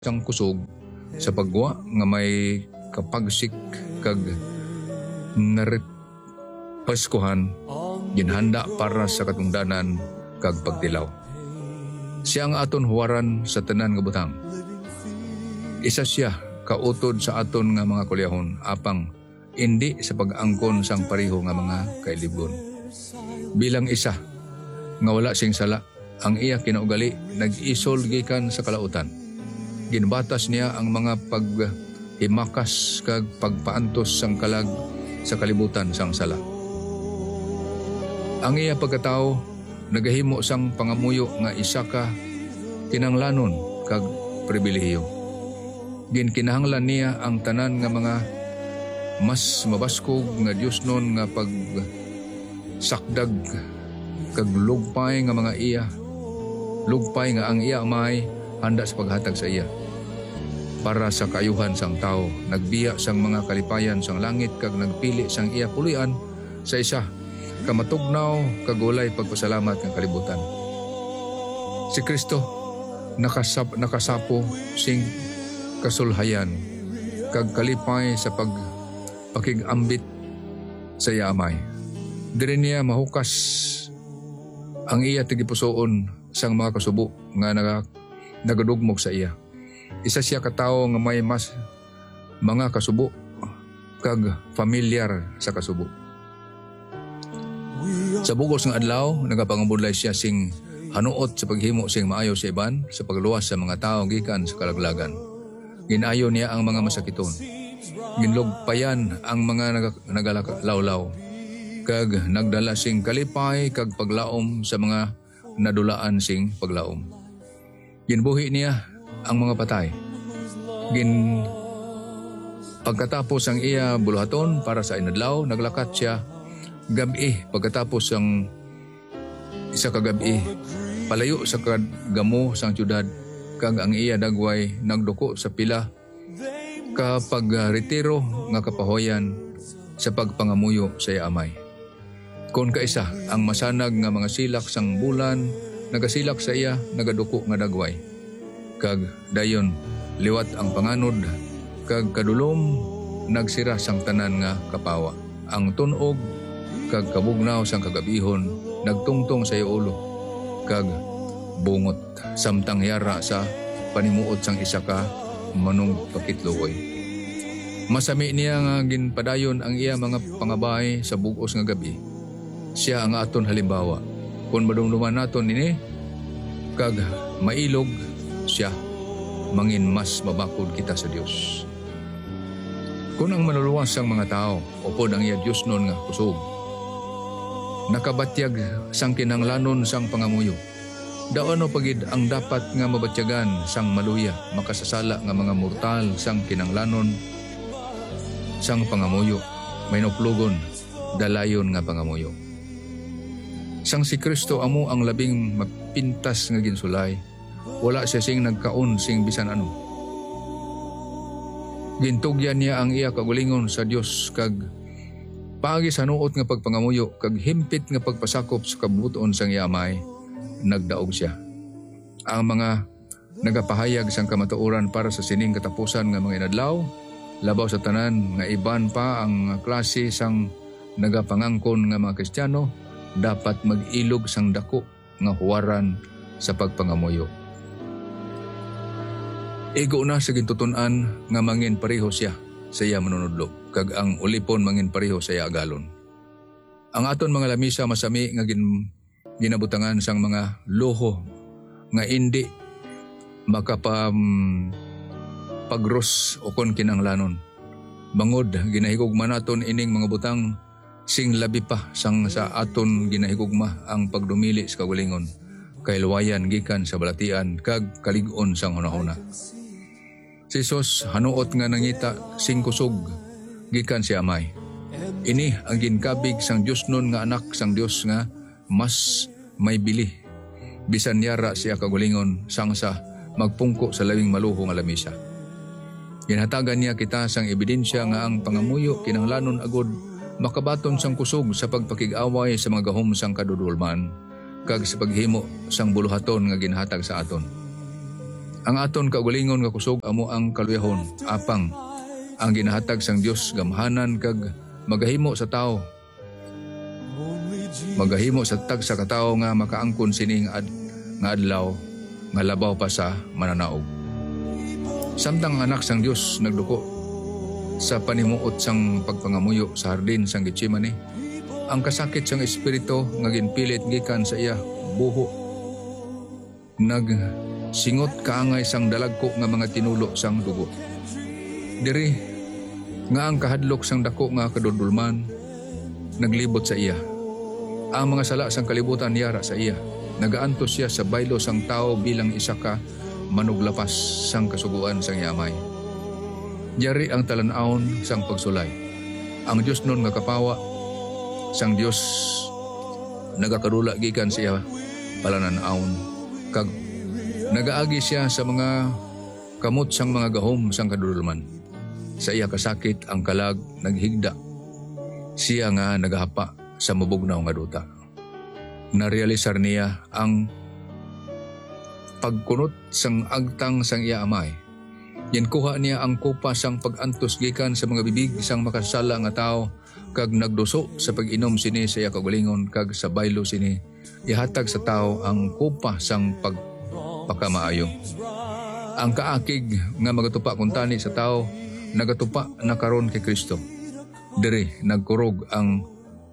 siyang kusog sa pagwa nga may kapagsik kag narit Paskuhan ginhanda para sa katungdanan kag pagtilaw. Siya ang aton huwaran sa tanan nga butang. Isa siya kautod sa aton nga mga kuliyahon apang hindi sa pag-angkon sang pareho nga mga kailibon. Bilang isa nga wala sing sala, ang iya kinaugali nag-isol gikan sa kalautan. Ginbatas niya ang mga paghimakas kag pagpaantos sang kalag sa kalibutan sang sala. Ang iya pagkatao nagahimo sang pangamuyo nga isa ka kinanglanon kag pribilehiyo. Ginkinahanglan niya ang tanan nga mga mas mabaskog nga Diosnon nga pagsakdag kag lugpay nga mga iya. Lugpay nga ang iya amay handa sa paghatag sa iya. Para sa kaayuhan sang tao, nagbiya sang mga kalipayan sang langit kag nagpili sang iya pulian sa isa kamatugnaw kagulay pagpasalamat ng kalibutan. Si Kristo nakasapo sing kasulhayan kag kalipay sa pakigambit sa yamay. Diri niya mahukas ang iya tigipusoon sang mga kasubo nga nagadugmok sa iya. Isa siya katawo nga may mas mga kasubo kag familiar sa kasubo. Sa bugos ng adlaw, nagapangabudlay siya sing hanuot sa paghimo sing maayo sa iban sa pagluwas sa mga tao gikan sa kalaglagan. Ginayo niya ang mga masakiton. Ginlugpayan ang mga nagalawlaw. Kag nagdala sing kalipay kag paglaom sa mga nadulaan sing paglaom. Ginbuhi niya ang mga patay. Pagkatapos ang iya buluhaton para sa inadlaw, naglakat siya gabi pagkatapos ang isa ka gabi palayo sa gamo sang syudad kag ang iya dagway nagduko sa pila kapag retiro nga kapahoyan sa pagpangamuyo sa iya amay. Kon kaisa ang masanag nga mga silak sang bulan nagasilak sa iya nagaduko nga dagway kag dayon liwat ang panganod kag kadulom nagsira sang tanan nga kapawa. Ang tunog kag kabugnaw sang kagabihon nagtungtong sa iyo ulo kag bungot samtang yara sa panimuot sang isa ka manong pakitluoy. Masami niya nga ginpadayon ang iya mga pangabay sa bugos nga gabi. Siya ang aton halimbawa. Kung madumduman naton ini kag mailog siya, mangin mas mabakod kita sa Dios. Kung ang maluluwas ang mga tao upod ang iya Dios nun nga kusog, nakabatyag sang kinanglanon sang pangamuyo. Daon o pagid ang dapat nga mabatyagan sang maluya, makasasala nga mga mortal sang kinanglanon sang pangamuyo, may nuplugon, dalayon nga pangamuyo. Sang si Kristo amo ang labing mapintas nga ginsulay, wala siya sing nagkaon sing bisan ano. Gintugyan niya ang iya kagulingon sa Dios kag pagi sa nuot nga pagpangamuyo kag himpit nga pagpasakop sa kabuton sang yamay, nagdaog siya. Ang mga nagapahayag sang kamatuoran para sa sining katapusan nga mga inadlaw, labaw sa tanan nga iban pa ang klase sang nagapangangkon nga mga Kristiyano, dapat mag-ilog sang dako nga huwaran sa pagpangamuyo. Igo na sa gintutunan nga mangin pareho siya sa iya manunudlo, kag ang ulipon mangin pareho sa iya agalon. Ang aton mga lamisa masami nga ginabutangan sang mga luho nga hindi makapagros o kon kinanglanon. Bangod ginahigugma naton ining mga butang sing labi pa sang sa aton ginahigugma ang pagdumili sa kagulingon kay luwayan gikan sa balatian kag kalig-on sang hunahuna. Si Jesus hanuot nga nangita sing kusog gikan si amay. Ini ang ginkabig sang Dios nun nga anak sang Dios nga mas may bili. Bisan yara siya kagulingon sang sa magpungko sa labing maluho nga lamisa. Ginhatagan niya kita sang ebidensya nga ang pangamuyo kinanglanon agod makabaton sang kusog sa pagpakig-away sa mga gahom sang kadudulman kag sa paghimo sang buluhaton nga ginhatag sa aton. Ang aton kaugalingon nga kusog amo ang kaluyahon, apang ang ginahatag sang Dios gamhanan kag magahimo sa tao. Magahimo sa tag sa katao nga makaangkon sini nga adlaw nga labaw pa sa mananaog. Samtang ang anak sang Dios nagduko sa panimuot sang pagpangamuyo sa hardin sang Getsemani, ang kasakit sang espiritu nga ginpilit gikan sa iya buho nagsingot kaangay sang dalagko nga mga tinulo sang dugo. Diri nga ang kahadlok sang dako nga kadudulman naglibot sa iya. Ang mga sala sang kalibutan yara sa iya. Nagaantos siya sa baylo sang tao bilang isa ka manuglapas sang kasuguan sang yamay. Diyari ang talan-aon sang pagsulay. Ang Dios nun nga kapawa sang Dios nagakarula gikan siya palanan-aon kag nagaagi siya sa mga kamot sang mga gahom sang kadudulman. Sa iya kasakit ang kalag naghigda. Siya nga nagahapa sa mabugnaw nga duta. Narealisar niya ang pagkunot sang agtang sang iya amay. Yan kuha niya ang kupa sang pag-antos gikan sa mga bibig sang makasala nga tao kag nagduso sa pag-inom sini sa iya kaugalingon kag sa baylo sini ihatag sa tao ang kupa sang pagpakamaayo. Ang kaakig nga magatupa kuntani sa tao nagatupa na karon kay Kristo. Diri nagkurog ang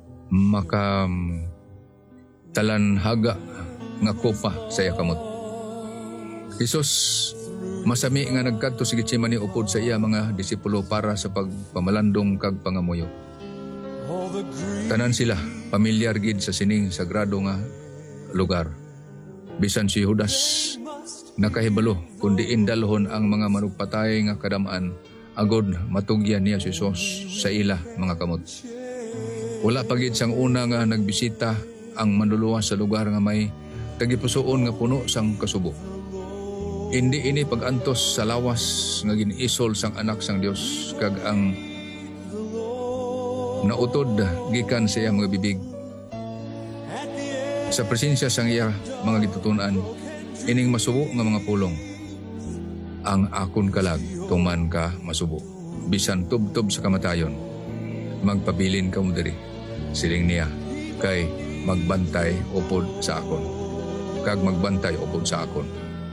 talanhaga nga kupa sa iya kamot. Jesus masami nga nagkadto sa Getsemani upod sa iya mga disipulo para sa pagpamalandong kag pangamuyo. Tanan sila pamilyar gid sa sining sagrado nga lugar. Bisan si Judas nakahibalo kundi indalhon ang mga manugpatay nga kadamaan agod matugyan niya si Jesus sa ila mga kamot. Wala pagid sang una nga nagbisita ang manluluwas sa lugar nga may tagipusoon nga puno sang kasubo. Hindi ini pag-antos sa lawas nga ginisol sang anak sang Dios kag ang nautod gikan sa iya mga bibig. Sa presensya sang iya mga gitutunan, ining masubo nga mga pulong. Ang akon kalag tuman ka masubo. Bisan tubtob sa kamatayon, magpabilin ka mo diri. Siling niya kay magbantay upod sa akon. Kag magbantay upod sa akon.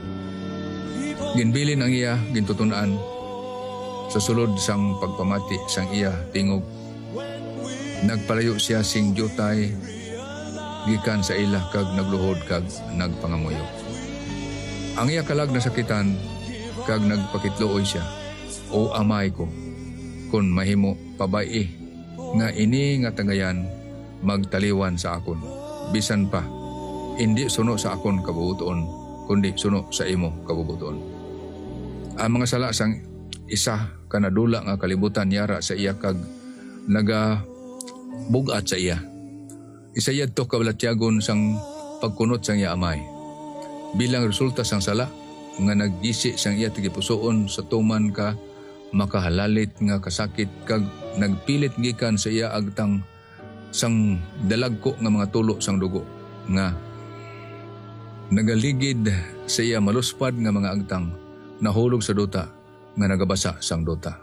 Ginbilin ang iya gintutunan sa sulod sang pagpamati sang iya tingog. Nagpalayo siya sing jutay gikan sa ila kag nagluhod kag nagpangamuyo. Ang iya kalag nasakitan kag nagpakitluoy siya. O amay ko, kun mahimo pabay nga ini nga tagayan magtaliwan sa akon. Bisan pa, hindi suno sa akon kabubuton, kundi suno sa imo kabubuton. Ang mga sala sang isa kanadula nga kalibutan yara sa iya kag nagabugat sa iya. Isa yadto kabalatyagon sang pagkunot sang iya amay. Bilang resulta sang sala nga naggisi sang iya tigipusoon sa tuman ka makahalalit nga kasakit kag nagpilit gikan sa iya agtang sang dalagko nga mga tulo sang dugo nga nagaligid sa iya maluspad nga mga agtang nahulog sa duta nga nagabasa sang duta.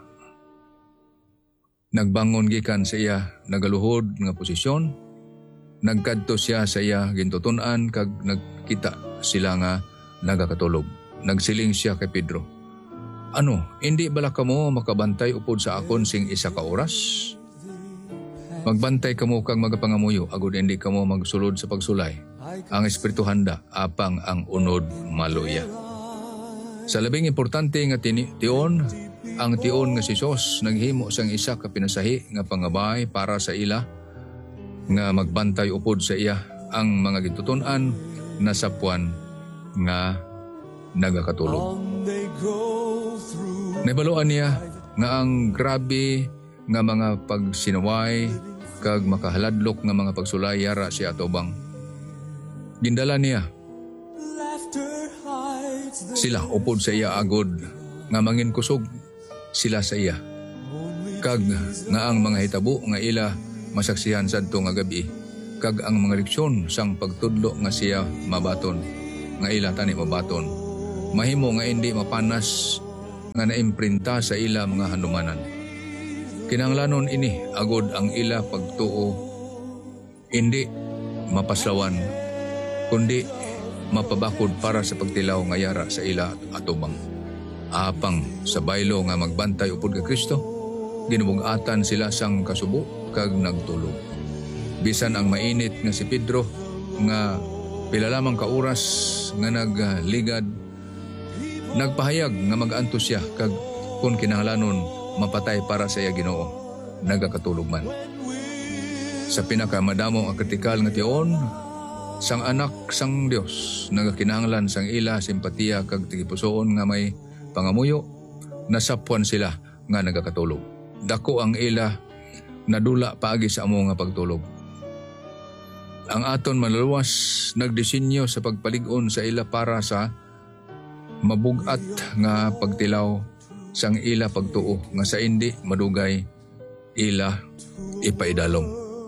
Nagbangon gikan sa iya nagaluhod nga posisyon, nagkadto siya sa iya gintutunan kag nagkita sila nga nagakatulog. Nagsiling siya kay Pedro, "Ano, hindi bala kamo makabantay upod sa akon sing isa ka oras? Magbantay kamo kag magapangamuyo agud hindi kamo magsulod sa pagsulay. Ang espiritu handa apang ang unod maluya." Sa labing importante nga tion, ang tion nga si Jesus naghimo sang isa ka pinasahi nga pangabay para sa ila nga magbantay upod sa iya ang mga gituton-an na sapuan nga nagakatulog. Nabaluan niya nga ang grabe nga mga pagsinaway kag makahaladlok nga mga pagsulay yara siya atubang. Gindala niya sila upod sa iya agod nga manginkusog sila sa iya. Kag nga ang mga hitabo nga ila masaksihan sadto nga gabi kag ang mga leksyon sang pagtudlo nga siya mabaton nga ila tani mabaton mahimo nga hindi mapanas nga naimprinta sa ila mga hanumanan. Kinahanglanon ini agod ang ila pagtuo hindi mapaslawan kundi mapabakod para sa pagtilaw nga yara sa ila atubang. Apang sa baylo nga magbantay upod kay Kristo, ginubug-atan sila sang kasubo kag nagtulog. Bisan ang mainit nga si Pedro nga pila lamang ka oras nga nagligad, nagpahayag nga mag-antos siya kag kung kinahanglanon mapatay para sa iya Ginoo, nagakatulog man. Sa pinakamadamo ang kritikal nga tion, sang anak sang Dios nagakinahanglan sang ila simpatiya kag tigipusoon nga may pangamuyo, nasapwan sila nga nagakatulog. Dako ang ila nadula paagi sa amo nga pagtulog. Ang aton manluluwas nagdisenyo sa pagpalig-on sa ila para sa mabugat nga pagtilaw sang ila pagtuo nga sa indi madugay ila ipaidalom.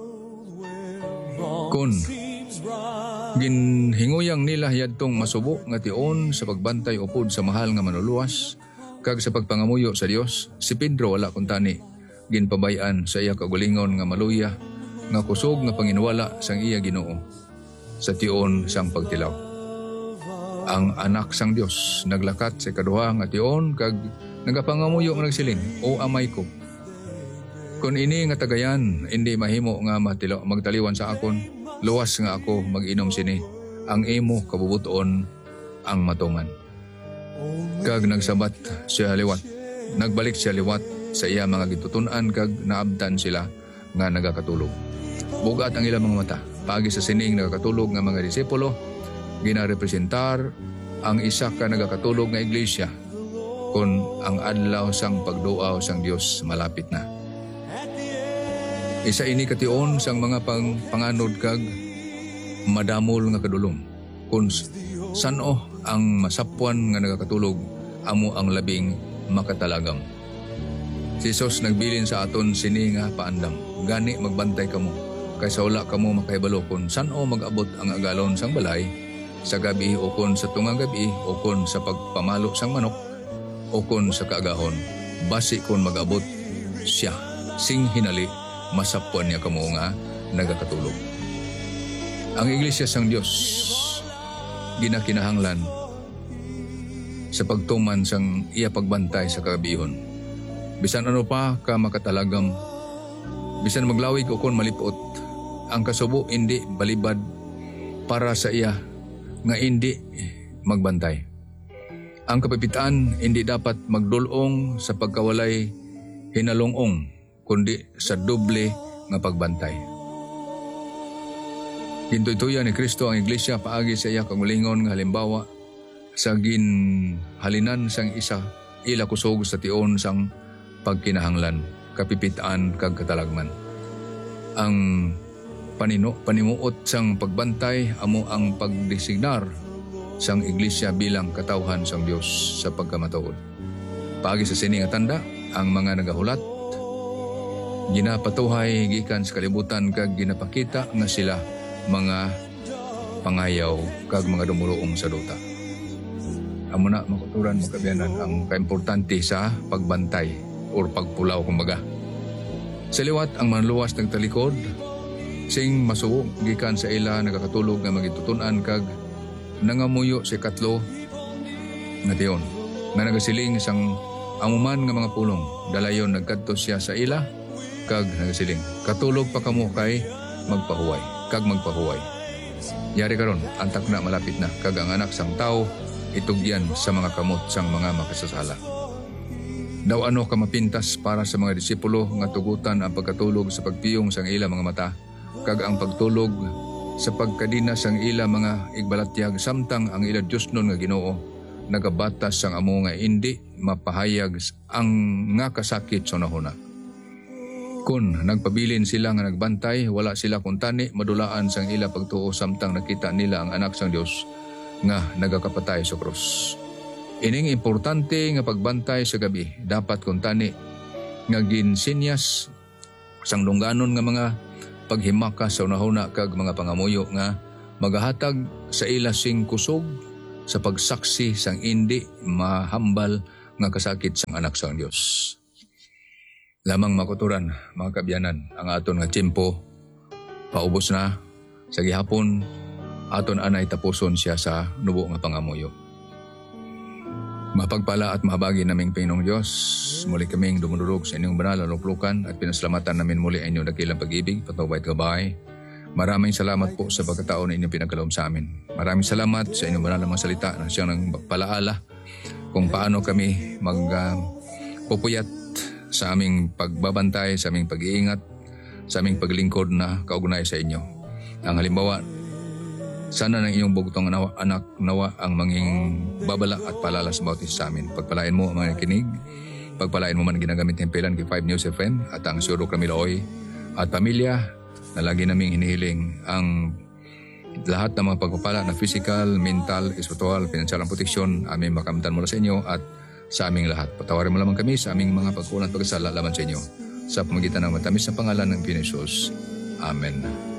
Kun ginhinguyang nila yadtong masubo nga tion sa pagbantay upod sa mahal nga manluluwas kag sa pagpangamuyo sa Dios, si Pedro wala kuntani ginpabayan sa iya kagulingon nga maluya nga kusog nga panginwala sang iya Ginoo sa tion sang pagtilaw. Ang anak sang Dios naglakat sa kaduha nga tion kag nagapangamuyo nga nagsiling, "O amay ko, kun ini nga tagayan hindi mahimo nga magtaliwan sa akon, luwas nga ako mag-inom sini, ang imo kabubuton ang matungan." Kag nagsabat siya liwat, nagbalik siya liwat sa iya mga gitutunan kag naabdan sila nga nagakatulog. Bugat ang ilang mga mata, paagi sa sining nagakatulog nga mga disipulo, ginarepresentar ang isa ka nagakatulog nga iglesia kung ang adlaw sang pagduaw sang Dios malapit na. Isa ini kation sang mga panganod kag madamol nga kadulom. Kung sano ang masapwan nga nagakatulog, amo ang labing makatalagam. Si Jesus nagbilin sa aton sini nga paandam, gani magbantay kamo, kay sa wala kamo makahibalo kung sano mag-abot ang agalon sang balay, sa gabi o kon sa tungang gabi o kon sa pagpamalo sang manok o kon sa kaagahon, basi kon mag-abot siya sing hinali masapwan niya kamo nga nagakatulog. Ang iglesia sang Dios ginakinahanglan sa pagtuman sang iya pagbantay sa kagabihon. Bisan ano pa ka makatalagam, bisan maglawig o kon malipot, ang kasubo hindi balibad para sa iya nga hindi magbantay. Ang kapipitaan hindi dapat magdulong sa pagkawalay hinalongong, kundi sa doble nga pagbantay. Gintutuyan ni Kristo ang iglesia paagi sa iya kagulingon nga halimbawa sa ginhalinan sang isa ila kusog sa tion sang pagkinahanglan, kapipitaan kag katalagman. Ang panimuot sang pagbantay amo ang pagdesignar sang iglesia bilang katawhan sang Dios sa pagkamatuod. Paagi sa sini nga tanda, ang mga nagahulat ginapatuhay gikan sa kalibutan kag ginapakita nga sila mga pangayaw kag mga dumuluong sa duta. Amo na makuturan makabiyanan ang kaimportante sa pagbantay or pagpulaw kumbaga. Sa liwat ang manluwas nagtalikod sing masubo gikan sa ila nagakatulog nga magitutunan kag nangamuyo si katlo nga tion nga nagasiling sang amuman nga mga pulong dalayon nagkadto siya sa ila kag nagasiling, "Katulog pa kamo kay magpahuway kag magpahuway." Yari karon antak na malapit na kag ang anak sang tao itugyan sa mga kamot sang mga makasasala. Daw ano ka mapintas para sa mga disipulo nga tugutan ang pagkatulog sa pagpiyong sang ila mga mata kag ang pagtulog sa pagkadina sang ila mga igbalatyag samtang ang ila Dios nun nga Ginoo nagabatas sang amo nga hindi mapahayag ang nga kasakit sa nahuna. Kun nagpabilin sila nga nagbantay, wala sila kuntani madulaan sang ila pagtuo samtang nakita nila ang anak sang Dios nga nagakapatay sa krus. Ining importante nga pagbantay sa gabi dapat kuntani nga ginsinyas sang dungganon nga mga paghimaka sa unahuna kag mga pangamuyo nga magahatag sa ila sing kusog sa pagsaksi sang hindi mahambal nga kasakit sang anak sang Dios. Lamang makuturan, mga kabyanan, ang aton nga tiyempo paubos na. Sa gihapon, aton anay tapuson siya sa nubo nga pangamuyo. Mapagpala at mahabagi naming Panginoong Diyos, muli kaming dumudurog sa inyong banal na luklukan at pinasalamatan namin muli ang inyong dakilang pag-ibig, patawad at gabay. Maraming salamat po sa pagkataon na inyong pinagkaloob sa amin. Maraming salamat sa inyong banal na mga salita na siyang nang palaala kung paano kami magpupuyat sa aming pagbabantay, sa aming pag-iingat, sa aming paglingkod na kaugnay sa inyo. Ang halimbawa, sana ng iyong bugtong anak nawa ang manging babala at palala sa bawat isa sa amin. Pagpalain mo ang mga kinig, pagpalain mo man ginagamit ng pelan kay 5 News FM at ang Suro Cramiloy at pamilya na lagi naming hinihiling ang lahat ng mga pagpapala na physical, mental, espiritual, financial ang proteksyon aming makamtan mula sa inyo at sa aming lahat. Patawarin mo lamang kami sa aming mga pagkulang at pagkasala laban sa inyo sa pamagitan ng matamis na pangalan ng Panginoon Jesus. Amen.